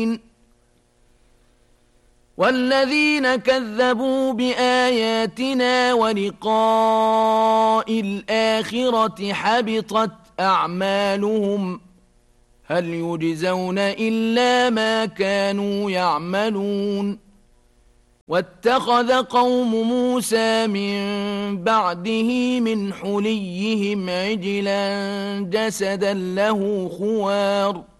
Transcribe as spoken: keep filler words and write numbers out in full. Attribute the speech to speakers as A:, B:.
A: والذين كذبوا بآياتنا ولقاء الآخرة حبطت أعمالهم هل يجزون إلا ما كانوا يعملون واتخذ قوم موسى من بعده من حليهم عجلا جسدا له خوار